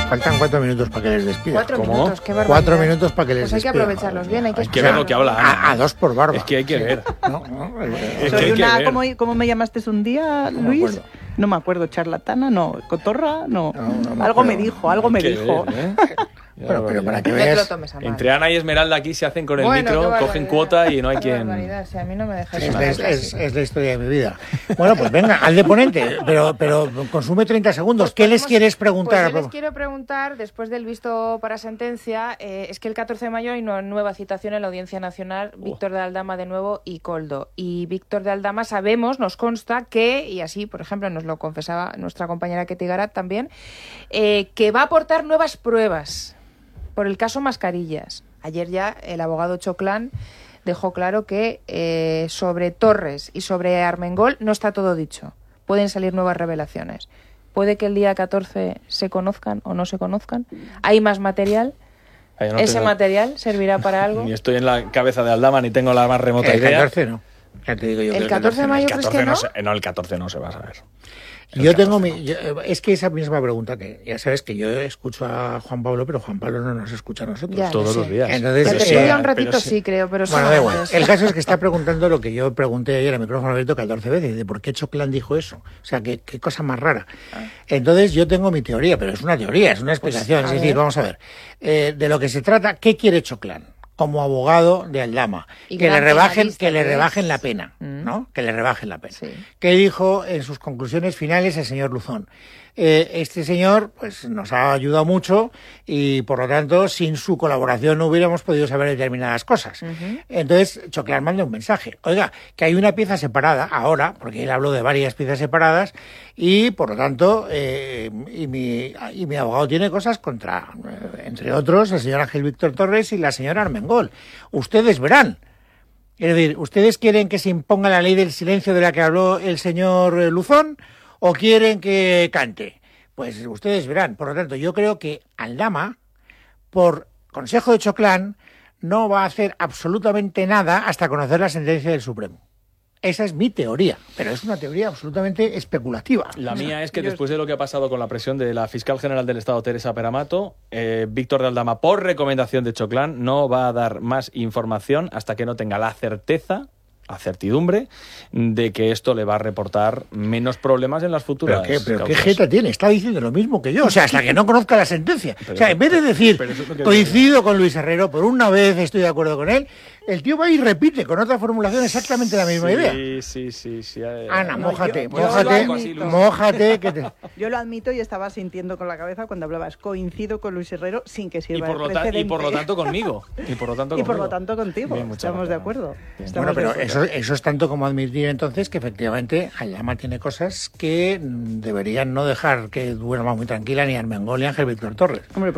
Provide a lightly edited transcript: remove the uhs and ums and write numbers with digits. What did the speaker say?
faltan 4 minutos para que les despida. 4 minutos, qué barbaridad. 4 minutos para que les despida. Pues hay que aprovecharlos bien, hay que ver lo que habla Ana. A 2 por barba. Es que hay que ver. Es que hay que ver. ¿Cómo me llamaste un día, Luis? No me acuerdo, charlatana, no, cotorra, no. Algo me dijo. Bueno, pero para que No te lo veas... tomes a mal. Entre Ana y Esmeralda aquí se hacen con el Bueno, micro, qué cogen barbaridad. cuota y no hay Qué quien... barbaridad, si a mí no me dejas Es la historia de mi vida. Bueno, pues venga, al de ponente, pero consume 30 segundos. ¿Qué les quieres preguntar? Pues yo les quiero preguntar, después del visto para sentencia, es que el 14 de mayo hay una nueva citación en la Audiencia Nacional, Víctor de Aldama de nuevo y Koldo. Y Víctor de Aldama sabemos, nos consta que, y así, por ejemplo, nos lo confesaba nuestra compañera Ketty Garat también, que va a aportar nuevas pruebas por el caso Mascarillas. Ayer ya el abogado Choclán dejó claro que sobre Torres y sobre Armengol no está todo dicho. Pueden salir nuevas revelaciones. Puede que el día 14 se conozcan o no se conozcan. ¿Hay más material? ¿Ese material servirá para algo? Ni estoy en la cabeza de Aldama, ni tengo la más remota El idea. 14 no. Ya te digo yo que ¿El 14 de mayo crees que no? El 14 no se va a saber. Yo tengo es que esa misma pregunta, que ya sabes que yo escucho a Juan Pablo, pero Juan Pablo no nos escucha a nosotros. Ya, Todos no los sé. días. Entonces, La Pero tertulia sí, un ratito pero sí creo, pero Bueno, son da igual. antes. El caso es que está preguntando lo que yo pregunté ayer a micrófono abierto 14 veces, de por qué Choclán dijo eso. O sea, qué cosa más rara. Entonces yo tengo mi teoría, pero es una teoría, es una explicación. a Es decir, ver. vamos a ver. De lo que se trata, ¿qué quiere Choclán como abogado de Aldama? Y Que le gran rebajen, penalista, que rebajen es. la pena, ¿no? Que le rebajen la pena. Sí. ¿Qué dijo en sus conclusiones finales el señor Luzón? Este señor pues nos ha ayudado mucho y por lo tanto sin su colaboración no hubiéramos podido saber determinadas cosas. Entonces Choclán manda un mensaje, oiga, que hay una pieza separada ahora, porque él habló de varias piezas separadas y por lo tanto y mi abogado tiene cosas contra, entre otros, el señor Ángel Víctor Torres y la señora Armengol. Ustedes verán. Es decir, ¿ustedes quieren que se imponga la ley del silencio de la que habló el señor Luzón o quieren que cante? Pues ustedes verán. Por lo tanto, yo creo que Aldama, por consejo de Choclán, no va a hacer absolutamente nada hasta conocer la sentencia del Supremo. Esa es mi teoría, pero es una teoría absolutamente especulativa. La mía es que después de lo que ha pasado con la presión de la fiscal general del Estado, Teresa Peramato, Víctor de Aldama, por recomendación de Choclán, no va a dar más información hasta que no tenga la certidumbre de que esto le va a reportar menos problemas en las futuras ¿Pero qué causas. jeta tiene? Está diciendo lo mismo que yo. O sea, hasta que no conozca la sentencia. Pero o sea, en vez de decir, pero eso es lo que coincido con Luis Herrero, por una vez estoy de acuerdo con él, el tío va y repite con otra formulación exactamente la misma idea. Sí. Ana, No, mójate, yo mójate, que te... Yo lo admito y estaba sintiendo con la cabeza cuando hablabas. Coincido con Luis Herrero sin que Y sirva por, de lo precedente. y por lo tanto conmigo. Y por lo tanto contigo. Bien, muchas Estamos de gracias. acuerdo. Bien. Estamos Bueno, de pero acuerdo. eso es tanto como admitir entonces que efectivamente Aldama tiene cosas que deberían no dejar que duerma muy tranquila ni Armengol ni Ángel Víctor Torres. Hombre,